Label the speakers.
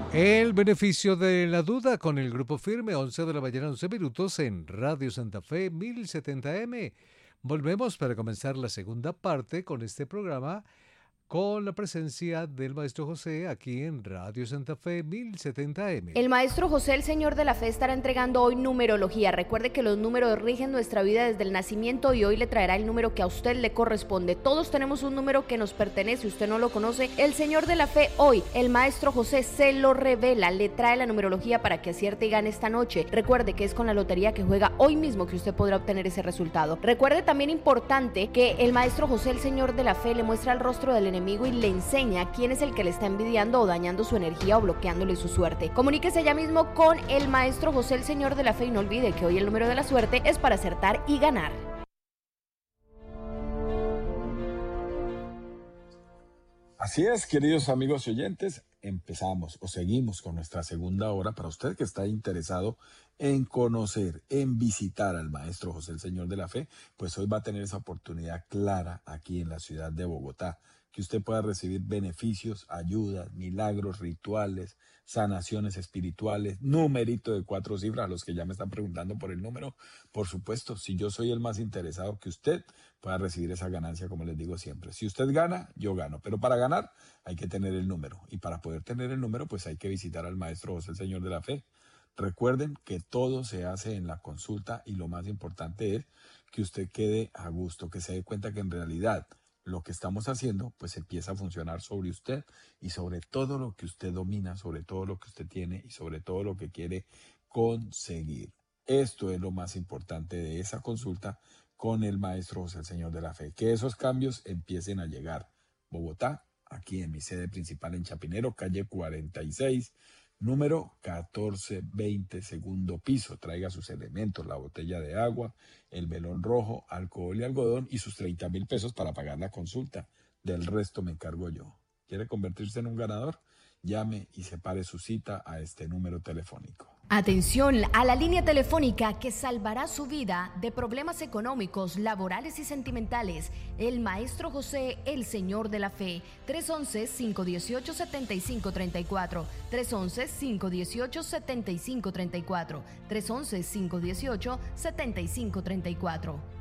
Speaker 1: El beneficio de la duda con el Grupo Firme, 11 de la mañana, 11 minutos en Radio Santa Fe 1070M. Volvemos para comenzar la segunda parte con este programa, con la presencia del maestro José aquí en Radio Santa Fe 1070M.
Speaker 2: El maestro José, el Señor de la Fe, estará entregando hoy numerología. Recuerde que los números rigen nuestra vida desde el nacimiento y hoy le traerá el número que a usted le corresponde. Todos tenemos un número que nos pertenece, usted no lo conoce. El Señor de la Fe hoy, el maestro José se lo revela, le trae la numerología para que acierte y gane esta noche. Recuerde que es con la lotería que juega hoy mismo que usted podrá obtener ese resultado. Recuerde también importante que el maestro José, el Señor de la Fe, le muestra el rostro del enemigo y le enseña quién es el que le está envidiando o dañando su energía o bloqueándole su suerte. Comuníquese ya mismo con el maestro José, el Señor de la Fe, y no olvide que hoy el número de la suerte es para acertar y ganar.
Speaker 3: Así es, queridos amigos y oyentes, empezamos o seguimos con nuestra segunda hora. Para usted que está interesado en conocer, en visitar al maestro José, el Señor de la Fe, pues hoy va a tener esa oportunidad clara aquí en la ciudad de Bogotá, que usted pueda recibir beneficios, ayudas, milagros, rituales, sanaciones espirituales, numerito de 4 cifras, a los que ya me están preguntando por el número. Por supuesto, si yo soy el más interesado, que usted pueda recibir esa ganancia, como les digo siempre. Si usted gana, yo gano, pero para ganar hay que tener el número, y para poder tener el número, pues hay que visitar al maestro José, el Señor de la Fe. Recuerden que todo se hace en la consulta y lo más importante es que usted quede a gusto, que se dé cuenta que en realidad lo que estamos haciendo pues empieza a funcionar sobre usted y sobre todo lo que usted domina, sobre todo lo que usted tiene y sobre todo lo que quiere conseguir. Esto es lo más importante de esa consulta con el maestro José, el Señor de la Fe, que esos cambios empiecen a llegar. Bogotá, aquí en mi sede principal en Chapinero, calle 46, número 1420, segundo piso. Traiga sus elementos, la botella de agua, el velón rojo, alcohol y algodón y sus 30,000 pesos para pagar la consulta. Del resto me encargo yo. ¿Quiere convertirse en un ganador? Llame y separe su cita a este número telefónico.
Speaker 2: Atención a la línea telefónica que salvará su vida de problemas económicos, laborales y sentimentales. El maestro José, el Señor de la Fe. 311-518-7534. 311-518-7534. 311-518-7534.